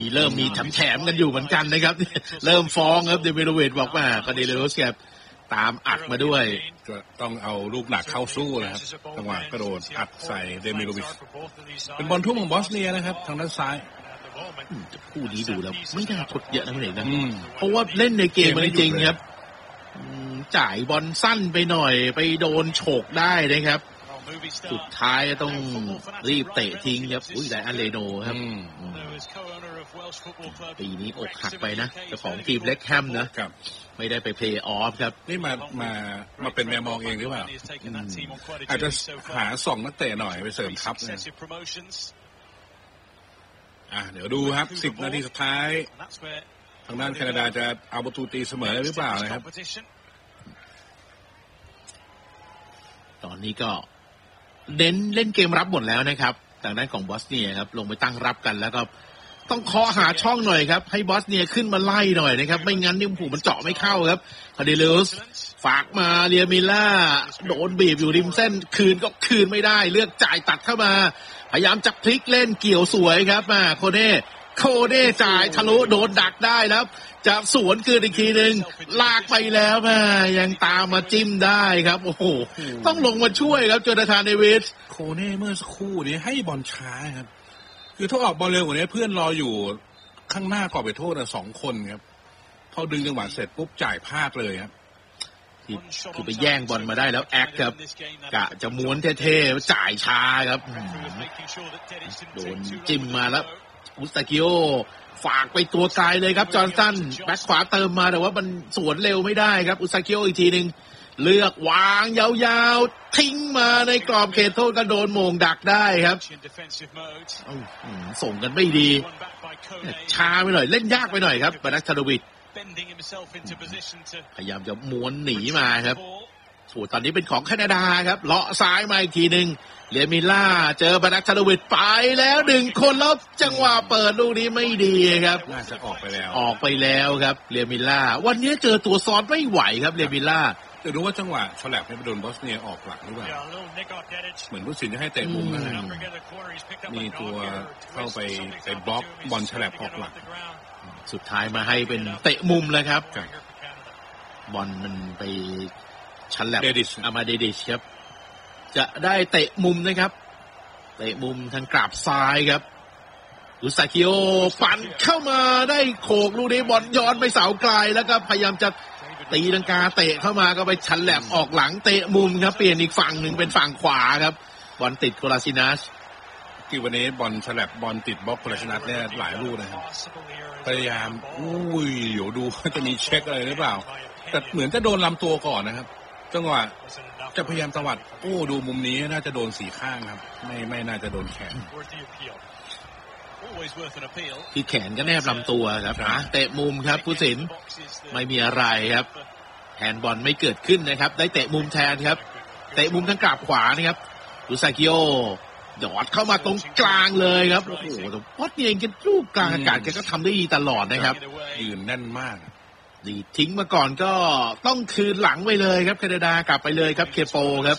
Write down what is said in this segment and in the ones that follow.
เริ่มมีแถมกันอยู่เหมือนกันนะครับเริ่มฟ้องครับเดมิโลวิชบอกว่าคาเดเลโรสแกตามอัดมาด้วยก็ต้องเอาลูกหนักเข้าสู้นะครับจังหวะกระโดดอัดใส่เดมิโลวิชเป็นบอลทุ่มของบอสเนียนะครับทางด้านซ้ายคู่นี้ดูแล้วไม่น่าทดเยอะนะพี่เอกนะเพราะว่าเล่นในเกมมันจริงครับจ่ายบอลสั้นไปหน่อยไปโดนโฉกได้นะครับสุดท้ายต้องรีบเตะทิ้งครับอุ้ยไดอันเลโนครับปีนี้อกหักไปนะเจ้าของทีมเล็กแฮมนะไม่ได้ไปเพลย์ออฟครับนี่มาเป็นแมวมองเองหรือเปล่าอาจจะหาส่องนักเตะหน่อยไปเสริมทัพเนี่ยเดี๋ยวดูครับ10 นาทีสุดท้ายทางด้านแคนาดาจะเอาประตูตีเสมอหรือเปล่านะครับตอนนี้ก็เน้นเล่นเกมรับหมดแล้วนะครับทางด้านของบอสเนียครับลงไปตั้งรับกันแล้วก็ต้องเคาะหาช่องหน่อยครับให้บอสเนียขึ้นมาไล่หน่อยนะครับไม่งั้นนี่ผูมันเจาะไม่เข้าครับคาเดเลสฝากมาเรียมิล่าโดนบีบอยู่ริมเส้นคืนก็คืนไม่ได้เลือกจ่ายตัดเข้ามาพยายามจะพลิกเล่นเกี่ยวสวยครับมาโคเน่จ่ายทะลุโดนดักได้แล้วจะสวนคืนอีกทีนึงลากไปแล้วมายังตามมาจิ้มได้ครับโอ้โหต้องลงมาช่วยครับโจนาธานเดวิสโคเน่เมื่อสักครู่นี้ให้บอลช้าครับคือถ้าออกบอลเร็วกว่านี้เพื่อนรออยู่ข้างหน้ากรอบเขตโทษ2 คนครับพอดึงจังหวะเสร็จปุ๊บจ่ายพลาดเลยครับคือไปแย่งบอลมาได้แล้วแอคครับกะจะม้วนเท่ๆจ่ายช้าครับโดนจิ้มมาแล้วอุสตาคิโอฝากไปตัวไกลเลยครับจอห์นสันแบ็คขวาเติมมาแต่ว่ามันสวนเร็วไม่ได้ครับอุสตาคิโออีกทีนึงเลือกวางยาวๆทิ้งมาในกรอบเขตโทษก็โดนโมงดักได้ครับส่งกันไม่ดีช้าไปหน่อยเล่นยากไปหน่อยครับบานักทาโดวิชพยายามจะม้วนหนีมาครับส่วนตอนนี้เป็นของแคนาดาครับเลาะซ้ายมาอีกทีนึงเลียมิล่าเจอบานักทาโดวิชไปแล้ว1 คนแล้วจังหวะเปิดลูกนี้ไม่ดีครับน่าจะออกไปแล้วครับเลียมิล่าวันนี้เจอตัวซ้อนไม่ไหวครับเลียมิล่าจะรู้ว่าจังหวะฉลับให้ไปโดนบอสเนียออกหลังหรือเปล่าเหมือนผู้สินจะให้เตะมุมนะมีตัวเข้าไปบล็อกบอลฉลับออกหลังสุดท้ายมาให้เป็นเตะมุมแล้วครับบอลมันไปฉลับอามาเดดิชครับจะได้เตะมุมนะครับเตะมุมทางกราบซ้ายครับอุสตาคิโอปั่นเข้ามาได้โขกลูกนี้บอลย้อนไปเสาไกลแล้วก็พยายามจะตีลังกาเตะเข้ามาก็ไปฉลับออกหลังเตะมุมครับเปลี่ยนอีกฝั่งหนึ่งเป็นฝั่งขวาครับบอลติดโคลาซินัสที่วันนี้บอลฉลับบอลติดบล็อกโคลาซินัสเนี่ยหลายลูกนะครับพยายามเดี๋ยวดูว่าจะมีเช็คอะไรหรือเปล่าแต่เหมือนจะโดนลำตัวก่อนนะครับจังหวะจะพยายามตวัดดูมุมนี้น่าจะโดน4 ข้างครับไม่น่าจะโดนแขนที่แขนก็แนบลำตัวครับเตะมุมครับผู้สินไม่มีอะไรครับแทนบอลไม่เกิดขึ้นนะครับได้เตะมุมแทนครับเตะมุมทางกราบขวานะครับอุซากิโอหยอดเข้ามาตรงกลางเลยครับโอ้โหแต่วัดเองกันลูกกลางอากาศแกก็ทำได้ดีตลอดนะครับยืนแน่นมากดีทิ้งมาก่อนก็ต้องคืนหลังไปเลยครับแคนาดากลับไปเลยครับเคโปครับ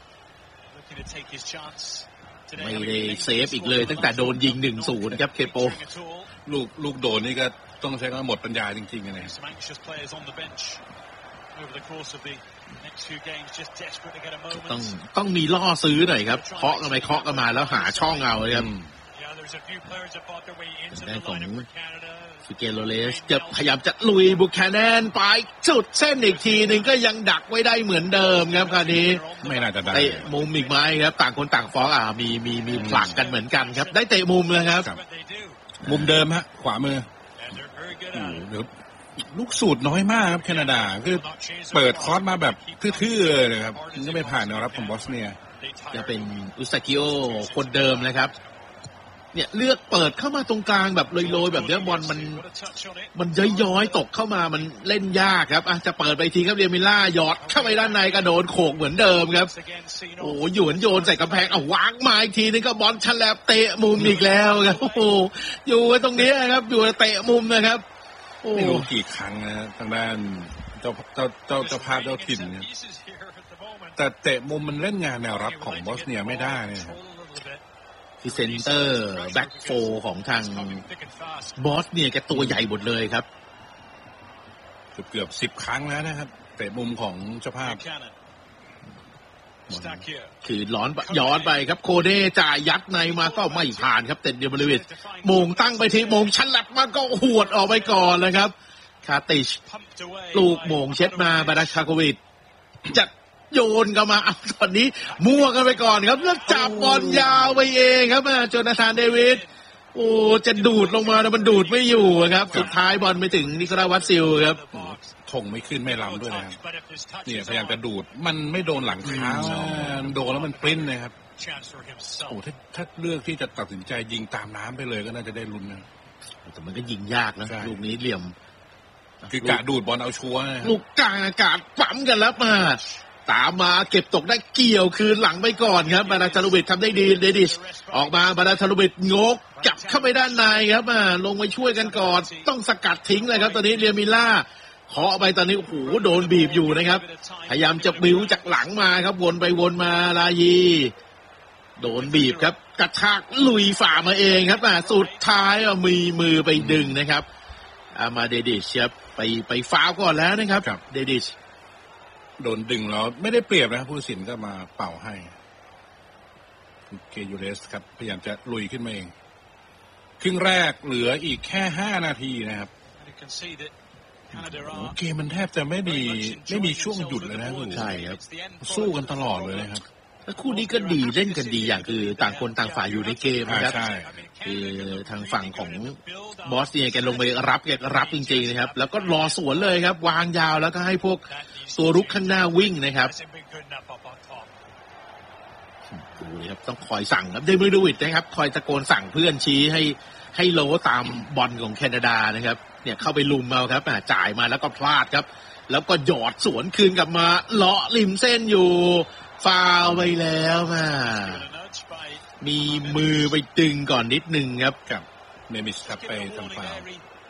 ไม่ได้เซฟอีกเลยตั้งแต่โดนยิง 1-0 ครับเคโปลูกโดนนี่ก็ต้องใช้คำหมดปัญญาจริงๆนะต้องมีล่อซื้อหน่อยครับเคาะกันไปเคาะกันมาแล้วหาช่องเอาเลยครับด้านของฟิเกโรเลสจะพยายามจะลุยบุคแคนแนนไปสุดเส้นอีกทีนึงก็ยังดักไว้ได้เหมือนเดิมครับคราวนี้ไม่น่าจะได้เตะมุมอีกไหมครับต่างคนต่างฟ้องมีผลักกันเหมือนกันครับได้เตะมุมเลยครับมุมเดิมฮะขวามือเดี๋ยวลูกสูตรน้อยมากครับแคนาดาคือเปิดคอร์สมาแบบทื่อๆเลยครับก็ไม่ผ่านแนวรับของบอสเนียจะเป็นอุสตาคิโอคนเดิมนะครับเนี่ยเลือกเปิดเข้ามาตรงกลางแบบโรยๆแบบนี้บอลมันย้อยๆตกเข้ามามันเล่นยากครับจะเปิดไปทีครับเรียมิล่าหยอดเข้าไปด้านในกระโดดโขกเหมือนเดิมครับโอ้หยวนโยนใส่กำแพงวางมาอีกทีนึงก็บอลฉลับเตะมุมอีกแล้วครับโอ้โหอยู่ตรงนี้ครับอยู่เตะมุมนะครับไม่รู้กี่ครั้งนะทางด้านเจ้าภาพเจ้าถิ่นเนี่ยแต่เตะมุมมันเล่นงานแนวรับของบอสเนียไม่ได้เนี่ยคือเซนเตอร์แบ็กโฟของทางบอสเนี่ยแกตัวใหญ่หมดเลยครับเกือบ10 ครั้งแล้วนะครับเตะมุมของเจ้าภาพคือย้อนไปครับโคเน่จ่ายยัดในมาก็ไม่ผ่านครับเต็นเดียบริวิตโมงตั้งไปที่โมงชันหลับมาก็หวดออกไปก่อนเลยครับคาติชลูกโมงเช็ดมาบาราชาโควิดจะโยนกันมาตอนนี้มั่วกันไปก่อนครับแล้วจับบอลยาวไปเองครับโจนาธานเดวิดโอ้จะดูดลงมาแต่มันดูดไม่อยู่ครับสุดท้ายบอลไปถึงนิโคลัสวัตซิลครับทงไม่ขึ้นไม่ล้ำด้วยนะครับเนี่ยพยายามจะดูดมันไม่โดนหลังเท้าโดนแล้วมันปริ้นนะครับโอ้ถ้าเลือกที่จะตัดสินใจยิงตามน้ำไปเลยก็น่าจะได้ลุ้นนะแต่มันก็ยิงยากนะลูกนี้เหลี่ยมคือกะดูดบอลเอาชัวร์ลูกกลางอากาศปั๊มกันแล้วมาตามมาเก็บตกได้เกี่ยวคืนหลังไปก่อนครับบาราชาลูบิดทำได้ดีเดดิชออกมาบาราชาลูบิดงกจับเข้าไปด้านในครับลงไปช่วยกันก่อนต้องสกัดทิ้งเลยครับตอนนี้เรียมิล่าขอเอาไปตอนนี้โอ้โหโดนบีบอยู่นะครับพยายามจะบิ้วจากหลังมาครับวนไปวนมาลายีโดนบีบครับกระชากลุยฝ่ามาเองครับสุดท้ายมีมือไปดึงนะครับมาเดดิชครับไปฟาวก่อนแล้วนะครับเดดิชโดนดึงแล้วไม่ได้เปรียบนะผู้ตัดสินก็มาเป่าให้เกยูเรสครับพยายามจะลุยขึ้นมาเองครึ่งแรกเหลืออีกแค่5 นาทีนะครับเกมมันแทบจะไม่มีช่วงหยุดเลยนะใช่ครับสู้กันตลอดเลยนะครับแล้วคู่นี้ก็ดีเล่นกันดีอย่างคือต่างคนต่างฝ่ายอยู่ในเกมนะครับคือทางฝั่งของบอสเนี่ยแกลงไปรับจริงๆนะครับแล้วก็รอสวนเลยครับวางยาวแล้วก็ให้พวกตัวรุกข้างหน้าวิ่งนะครับดูเลยครับต้องคอยสั่งครับเดวิดดูอิตนะครับคอยตะโกนสั่งเพื่อนชี้ให้โลตามบอลของแคนาดานะครับเนี่ยเข้าไปลุมเอาครับจ่ายมาแล้วก็พลาดครับแล้วก็หยอดสวนคืนกลับมาเลาะริมเส้นอยู่ฟาวไปแล้วมีมือไปดึงก่อนนิดนึงครับกับเนมิสครับไปทำฟาว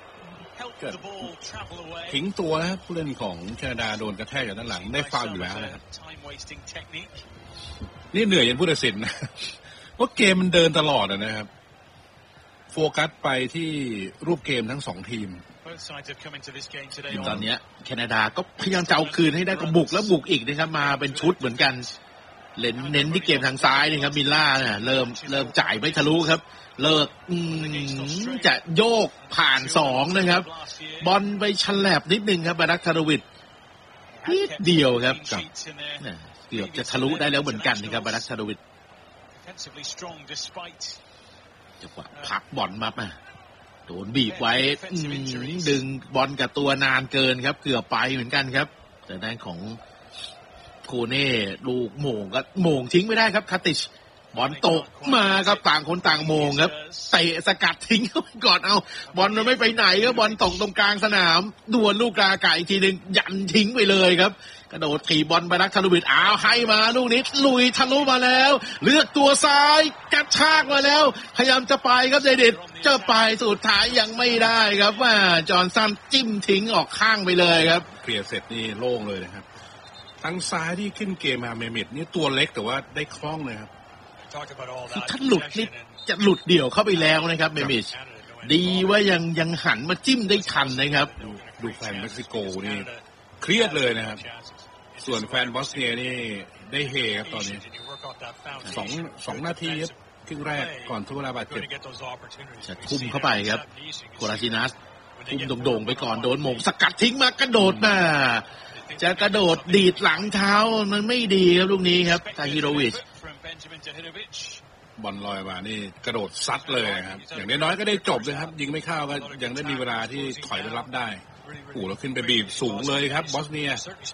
ทิ้งตัวนะผู้เล่นของแคนาดาโดนกระแทกจากด้านหลังได้ฟาวอยู่แล้วนะครับนี่เหนื่อยยันผู้ตัดสินนะเพราะเกมมันเดินตลอดนะครับโฟกัสไปที่รูปเกมทั้ง2 ทีมตอนนี้แคนาดาก็พยายามจะเอาคืนให้ได้ก็บุกแล้วบุกอีกนะครับมาเป็นชุดเหมือนกันเน้นที่เกมทางซ้ายนะครับมิลล่าเนี่ยเริ่มจ่ายไม่ทะลุครับเลิกจะโยกผ่าน2นะครับบอลไปฉลับนิดนึงครับบารักคาโรวิชนิดเดียวครับเกือบจะทะลุได้แล้วเหมือนกันนะครับบารักคาโรวิชจังหวะพักบอลมาโดนบีบไว้ดึงบอลกับตัวนานเกินครับเกือบไปเหมือนกันครับแต่ด้านของโคเน่ลูกโมงก็โมงทิ้งไม่ได้ครับคาติชบอลตกมาครับต่างคนต่างโมงครับเตะสกัดทิ้งก่อนเอาบอลมันไม่ไปไหนครับบอลตกตรงกลางสนามดวลลูกกาไก่อีกทีนึงยันทิ้งไปเลยครับกระโดดถีบบอลไปนักทะลุบิดให้มาลูกนี้ลุยทะลุมาแล้วเลือกตัวซ้ายกระชากมาแล้วพยายามจะไปครับเดดิดจะไปสุดท้ายยังไม่ได้ครับว่าจอห์นสันจิ้มทิ้งออกข้างไปเลยครับเคลียร์เสร็จนี่โล่งเลยนะครับทั้งซ้ายที่ขึ้นเกมมาเมมิดนี่ตัวเล็กแต่ว่าได้คล่องเลยครับถ้าหลุดนี่จะหลุดเดี่ยวเข้าไปแล้วนะครับเมมิดดีว่ายังหันมาจิ้มได้ทันนะครับดูแฟนเม็กซิโกนี่เครียดเลยนะครับส่วนแฟนบอสเนียนี่ได้เฮครับตอนนี้2 นาทีครับครึ่งแรกก่อนทุกเวลาบาดเจ็บจะทุ่มเข้าไปครับโคราชินัสทุ่มโด่งๆไปก่อนโดนโมงสกัดทิ้งมากระโดดมาจะกระโดดดีดหลังเท้ามันไม่ดีครับลูกนี้ครับทาฮิโรวิชบอลลอยมานี่กระโดดซัดเลยครับอย่างน้อยๆก็ได้จบเลยครับยิงไม่เข้าก็ยังได้มีเวลาที่ถอยไปรับได้แล้วขึ้นไปบีบสูงเลยครับบอสเนีย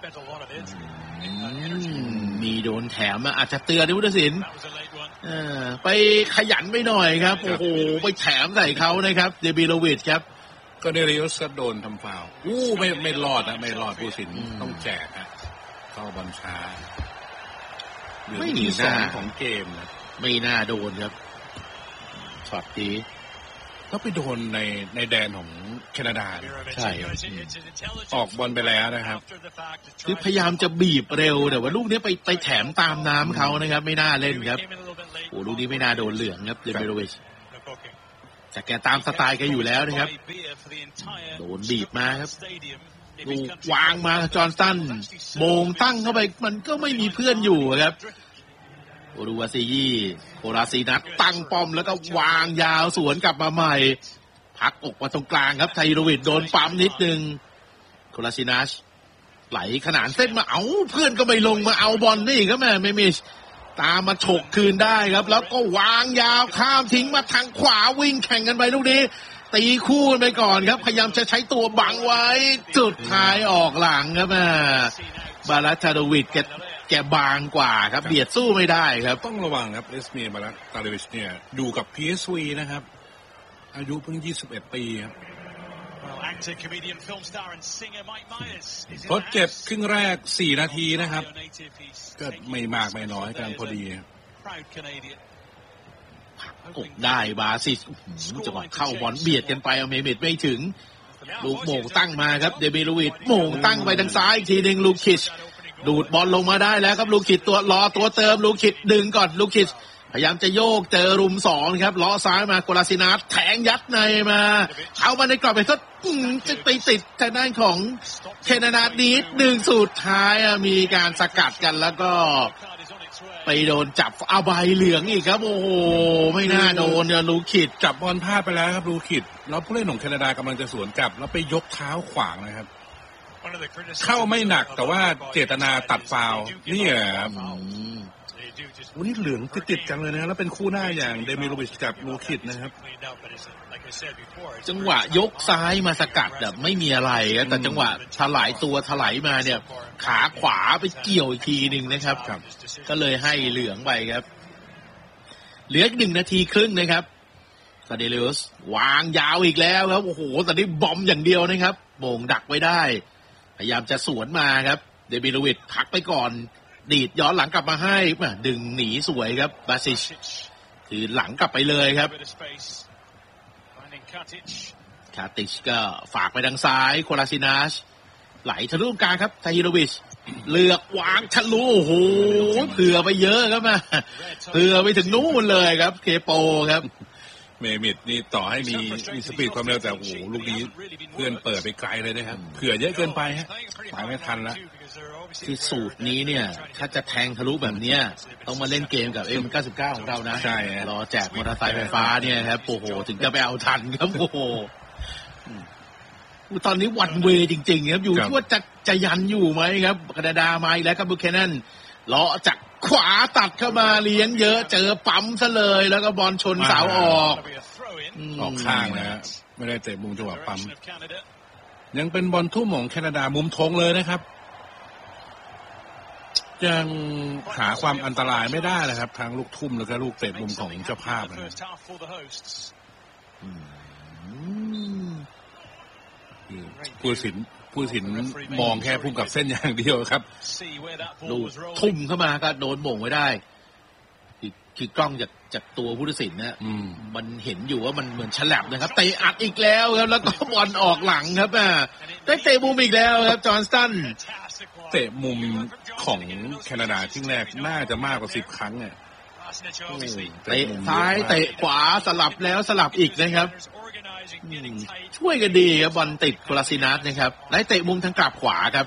มีโดนแถมอาจจะเตือนผู้ตัดสินไปขยันไปหน่อยครับโอ้โหไปแถมใส่เขานะครับเดบิโลวิชครับก็เดริโอสโดนทำฟาวไม่รอดนะไม่รอดผู้ตัดสินต้องแจกฮะเข้าบอลช้าไม่มีหน้าของเกมนะไม่น่าโดนครับช็อตนี้ก็ไปโดนในแดนของแคนาดาใช่ออกบอลไปแล้วนะครับคือพยายามจะบีบเร็วแต่ว่าลูกนี้ไปแถมตามน้ำเขานะครับไม่น่าเล่นครับโอ้ลูกนี้ไม่น่าโดนเหลืองครับเดมิโรวิชแต่แกตามสไตล์แกอยู่แล้วนะครับโดนบีบมาครับลูกวางมาจอห์นสตันโมงตั้งเข้าไปมันก็ไม่มีเพื่อนอยู่ครับโอรูวาซียี่โคลาซีนัทตั้งป้อมแล้วก็วางยาวสวนกลับมาใหม่พักอกมาตรงกลางครับไทโรวิชโดนปั๊มนิดนึงโคลาซีนัทไหลขนานเส้นมาเอาเพื่อนก็ไม่ลงมาเอาบอลนี่ครับแม่ไม่มิชตามมาฉกคืนได้ครับแล้วก็วางยาวข้ามทิ้งมาทางขวาวิ่งแข่งกันไปลูกนี้ตีคู่ไปก่อนครับพยายามจะใช้ตัวบังไว้จุดท้ายออกหลังครับบาลัตตาโดวิชแกบางกว่าครับเบียดสู้ไม่ได้ครับต้องระวังครับเอสเมียบาลัตตาโดวิชเนี่ยดูกับ PSV นะครับอายุเพิ่ง21 ปีครับทดเจ็บครึ่งแรก4 นาทีนะครับก็ไม่มากไม่น้อยกันพอดีอกได้บาซิสจังหวะเข้าบอลเบียดกันไปเอาเมเมดไม่ถึงลูกโมงตั้งมาครับเดมิโลวิชโมงตั้งไปทางซ้ายอีกทีหนึ่งลูคิชดูดบอลลงมาได้แล้วครับลูคิชตัวรอตัวเติมลูคิชดึงก่อนลูคิชพยายามจะโยกเจอรุม2ครับล้อซ้ายมาโกลาซินัสแทงยัดในมาเอามาในกรอบไปสักจะไปติดทางด้านของเคนนาดนิดดึงสุดท้ายมีการสกัดกันแล้วก็ไปโดนจับเอาใบเหลืองอีกครับโอ้โหไม่น่าโดนเนี่ยลูคิดจับบอลพลาดไปแล้วครับลูคิดแล้วผู้เล่นของแคนาดากำลังจะสวนกลับแล้วไปยกเท้าขวางนะครับเข้าไม่หนักแต่ว่าเจตนาตัดฟาวล์นี่ครับวันนี้เหลืองติดกันเลยนะแล้วเป็นคู่หน้าอย่างเดมิโลวิชกับลูคิดนะครับจังหวะยกซ้ายมาสกัดแบบไม่มีอะไรแต่จังหวะถลายตัวถลายมาเนี่ยขาขวาไปเกี่ยวอีกทีนึงนะครับก็เลยให้เหลืองไปครับเหลืออีก1 นาทีครึ่งนะครับซาเดเลสวางยาวอีกแล้วครับโอ้โหตอนนี้บอมอย่างเดียวนะครับโมงดักไว้ได้พยายามจะสวนมาครับเดมิโลวิชพักไปก่อนดีดย้อนหลังกลับมาให้ดึงหนีสวยครับบาซิชคือหลังกลับไปเลยครับคาติชก็ฝากไปทางซ้ายโคลาซินัสไหลทะลุกลางครับไทฮิโรวิชเลือกวางทะลุโอ้โหเผื่อไปเยอะครับเผื่อไปถึงนู้นเลยครับเคโปครับเมมิดนี่ต่อให้มีสปีดความเร็วแต่โอ้โหลูกนี้เพื่อนเปิดไปไกลเลยนะครับเผื่อเยอะเกินไปฮะไปไม่ทันแล้วที่สูตรนี้เนี่ยถ้าจะแทงทะลุแบบเนี้ยต้องมาเล่นเกมกับ M99 ของเรานะใช่รอแจกมอเตอร์ไซค์ไฟฟ้าเนี่ยครับโอ้โหถึงจะไปเอาทันครับโอ้โหตอนนี้วันเวจริงๆครับอยู่ที่ว่าจะยันอยู่ไหมครับแคนาดามาอีกแล้วครับบุคเคนันล้อจากขวาตัดเข้ามาเลี้ยงเยอะเจอปั๊มซะเลยแล้วก็บอลชนเสาออกข้างนะไม่ได้เตะมุมจังหวะปั๊มยังเป็นบอลทุ่มของแคนาดามุมธงเลยนะครับยังหาความอันตรายไม่ได้เลยครับทางลูกทุ่มแล้วก็ลูกเตะมุมของเจ้าภาพนะผู้สินมองแค่พุ่งกับเส้นอย่างเดียวครับลูกทุ่มเข้ามาก็โดนหม่งไว้ได้คือกล้องจากตัวผู้ตัดสินนะมันเห็นอยู่ว่ามันเหมือนฉลับนะครับเตะอัดอีกแล้วครับแล้วก็บอลออกหลังครับได้เตะมุมอีกแล้วครับจอห์นสตันเตะมุมของแคนาดาที่แรกน่าจะมากกว่า10 ครั้งเนี่ยเตะซ้ายเตะขวาสลับแล้วสลับอีกนะครับช่วยกันดีครับบอลติดโคลาซินัสนะครับและเตะมุมทางกลับขวาครับ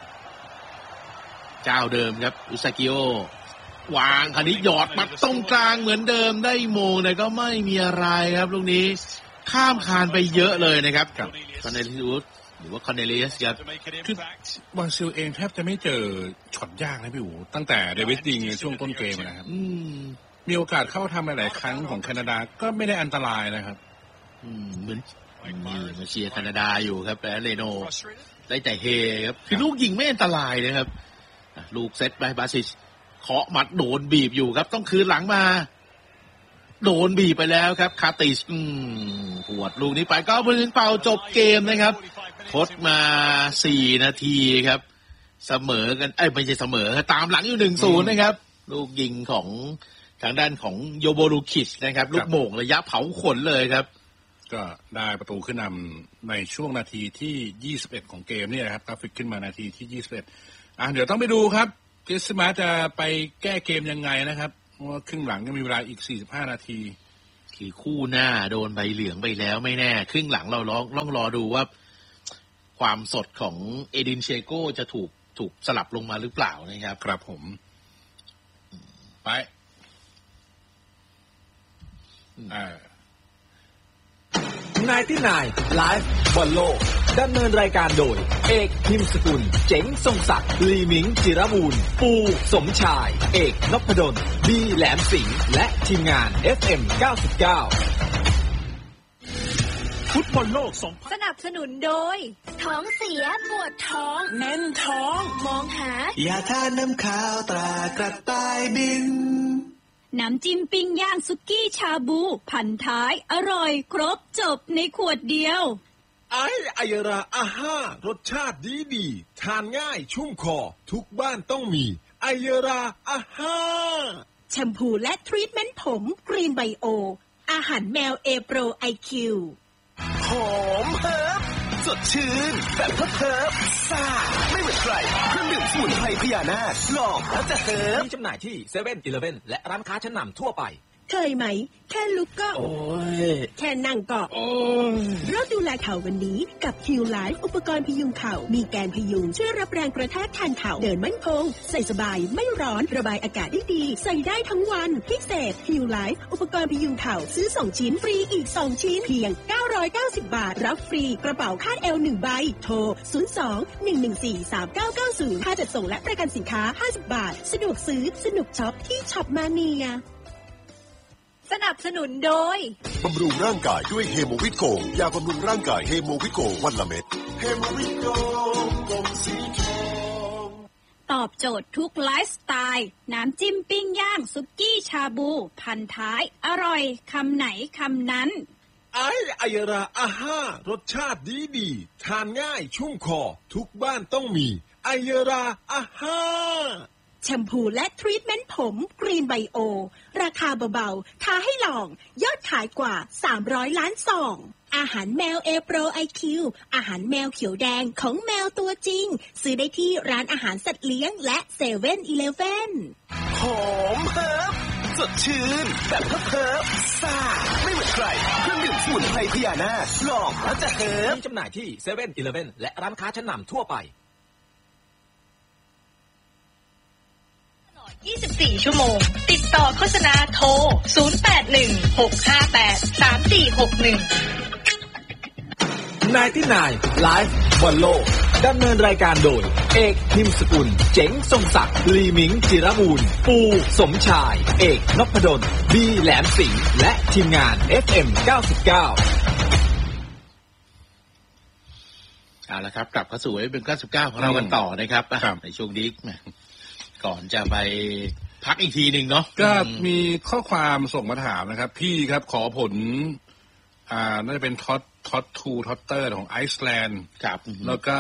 เจ้าเดิมครับอุซากิโอวางคันนี้หยอดมาตรงกลางเหมือนเดิมได้โมงแต่ก็ไม่มีอะไรครับลูกนี้ข้ามคานไปเยอะเลยนะครับกับคอนเนลิอุสหรือว่าคอนเนลิอุสครับคือบราซิลเองแทบจะไม่เจอช็อตยากนะพี่อู๋ตั้งแต่เดวิดยิงในช่วงต้นเกมนะครับมีโอกาสเข้าทำหลายครั้งของแคนาดาก็ไม่ได้อันตรายนะครับเหมือนมาเชียร์แคนาดาอยู่ครับแต่เรโนได้แต่เฮครับคือลูกยิงไม่อันตรายนะครับลูกเซตไปบาซิชเคาะมัดโดนบีบอยู่ครับต้องคืนหลังมาโดนบีบไปแล้วครับคาติชปวดลูกนี้ไปก็พื้นเป่าจบเกมนะครับทดมา4 นาทีครับเสมอกันไม่ใช่เสมอตามหลังอยู่ 1-0 นะครับลูกยิงของทางด้านของโยโบลูคิชนะครับลูกโมงระยะเผาขนเลยครับก็ได้ประตูขึ้นนำในช่วงนาทีที่21ของเกมนี่นะครับกราฟิกขึ้นมานาทีที่21เดี๋ยวต้องไปดูครับคริสมาจะไปแก้เกมยังไงนะครับว่าครึ่งหลังก็มีเวลาอีก45นาทีขี่คู่หน้าโดนใบเหลืองไปแล้วไม่แน่ครึ่งหลังเราต้องรอดูว่าความสดของเอดินเชโก้จะถูกสลับลงมาหรือเปล่านะครับครับผมไปนายที่นายไลฟ์บอลโลกดำเนินรายการโดยเอกพิมพ์สกุลเจ๋งทรงศักดิ์ลีมิงจิรบูรณ์ปูสมชายเอกนพดลบีแหลมสิงห์และทีมงาน FM 99ฟุตบอลโลกสนับสนุนโดยท้องเสียปวดท้องแน่นท้องมองหายาทาน้ำขาวตรากระต่ายบินน้ำจิ้มปิ้งย่างสุกี้ชาบูพันท้ายอร่อยครบจบในขวดเดียวไอราอาห้ารสชาติดีทานง่ายชุ่มคอทุกบ้านต้องมีไอราอาห้าแชมพูและทรีทเมนต์ผมกรีนไบโออาหารแมวเอโปรไอคิวหอมเฮิร์บสดชื่นแบบเฮิร์บซ่าไม่เหมือนใครเครื่องดื่มสมุนไพรพญานาคลองแล้วจะเฮิร์บมีจำหน่ายที่เซเว่น-11และร้านค้าชั้นนำทั่วไปเคยไหมแค่ลุกก็โอ้ยแค่นั่งก็โอ้ยเริ่มดูแลเข่าวันนี้กับคิวไลฟ์อุปกรณ์พยุงเข่ามีแกนพยุงช่วยรับแรงกระแทกแทนเข่าเดินมั่นคงใส่สบายไม่ร้อนระบายอากาศได้ดีใส่ได้ทั้งวันพิเศษคิวไลฟ์อุปกรณ์พยุงเข่าซื้อ2ชิ้นฟรีอีก2ชิ้นเพียง990 บาทรับฟรีกระเป๋าคาดเอว1ใบโทร02-114-3990ค่าจัดส่งและประกันสินค้า50 บาทสะดวกซื้อสนุกช็อปที่ช็อปมาเนียสนับสนุนโดยบำรุงร่างกายด้วยเฮโมวิโกยาบำรุงร่างกายเฮโมวิโกวันละเม็ดเฮโมวิโกกลมสีทองตอบโจทย์ทุกไลฟ์สไตล์น้ำจิ้มปิ้งย่างสุกี้ชาบูพันท้ายอร่อยคำไหนคำนั้นไอราอาห้ารสชาติดีทานง่ายชุ่มคอทุกบ้านต้องมีไอราอาห้าแชมพูและทรีทเมนต์ผมกรีนไบโอราคาเบาๆท้าให้ลองยอดขายกว่า300ล้านซองอาหารแมวเอโปรไอคิวอาหารแมวเขียวแดงของแมวตัวจริงซื้อได้ที่ร้านอาหารสัตว์เลี้ยงและเซเว่น-11 หอมเฮิร์บสดชื่นแบบเฮิร์บซ่าไม่เหมือนใครเครื่องดื่มสมุนไพรพญานาคลองแล้วจะเฮิร์บมีจำหน่ายที่เซเว่น-11และร้านค้าชั้นนำทั่วไป 24 ชั่วโมงติดต่อโฆษณาโทร 0816583461 นายที่นายไลฟ์บอลโลกดำเนินรายการโดยเอกพิมพ์สกุลเจ๋งทรงศักดิ์ลีมิงจิรบูรณ์ปูสมชายเอกนพดลบีแหลมสิงห์และทีมงาน FM 99 เอาละครับกลับเข้าสู่FM 99ของเรากันต่อนะครับในช่วงนี้ก่อนจะไปพักอีกทีหนึ่งเนาะก็มีข้อความส่งมาถามนะครับพี่ครับขอผลน่าจะเป็นท็อตเตอร์ของไอซ์แลนด์ครับแล้วก็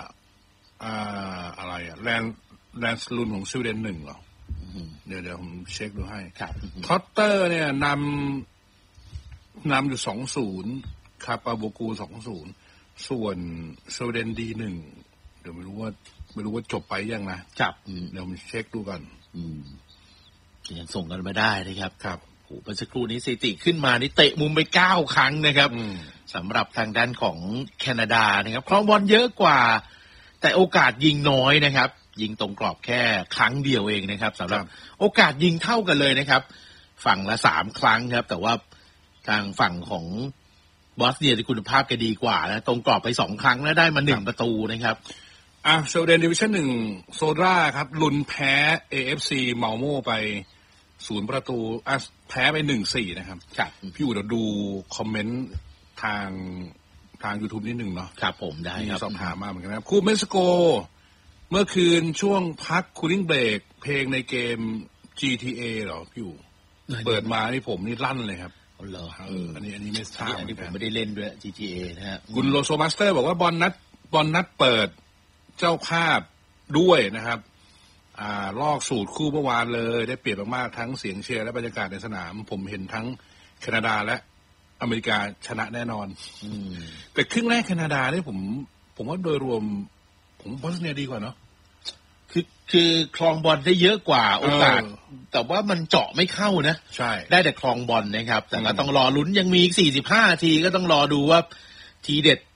อะไรแลนส์ลุนของสวีเดน1เหรอเดี๋ยวผมเช็คดูให้ครับท็อตเตอร์เนี่ยนำอยู่ 2-0 คาปาโบกู 2-0 ส่วนสวีเดนดี1เดี๋ยวไม่รู้ว่าจบไปยังนะครับเดี๋ยวผมเช็คดูก่อนยังส่งกันมาได้นะครับครับโอ้เมื่อสักครู่นี้สถิติขึ้นมานี่เตะมุมไป9ครั้งนะครับสำหรับทางด้านของแคนาดานะครับครองบอลเยอะกว่าแต่โอกาสยิงน้อยนะครับยิงตรงกรอบแค่ครั้งเดียวเองนะครับสำหรับโอกาสยิงเท่ากันเลยนะครับฝั่งละ3ครั้งครับแต่ว่าทางฝั่งของบอสเนียที่คุณภาพก็ดีกว่านะตรงกรอบไป2ครั้งแล้วได้มา1ประตูนะครับสวีเดนดิวิชั่น1โซดราครับลุ้นแพ้ AFC เมาโม่ไป0ประตูแพ้ไป 1-4 นะครับครับพี่อู๋เดี๋ยวดูคอมเมนต์ทาง YouTube นิดนึงเนาะครับผมได้ครับสอบถามมาเหมือนกันครับคู่เม็กซิโกเมื่อคืนช่วงพักคูลิ่งเบรกเพลงในเกม GTA เหรอพี่อู๋เปิดมานี่ผมนี่ลั่นเลยครับเหรออันนี้ไม่ทราบอันนี้ผมไม่ได้เล่นด้วย GTA นะฮะคุณโลโซมาสเตอร์บอกว่าบอลนัดเปิดเจ้าภาพด้วยนะครับลอกสูตรคู่เมื่อวานเลยได้เปรียบมากๆทั้งเสียงเชียร์และบรรยากาศในสนามผมเห็นทั้งแคนาดาและอเมริกาชนะแน่นอนแต่ครึ่งแรกแคนาดาเนี่ยผมว่าโดยรวมผมบอสเนียดีกว่าเนาะคือคลองบอลได้เยอะกว่าโอกาสแต่ว่ามันเจาะไม่เข้านะใช่ได้แต่คลองบอลนะครับแต่ก็ต้องรอลุ้นยังมีอีก45 นาทีก็ต้องรอดูว่าทีเด็ด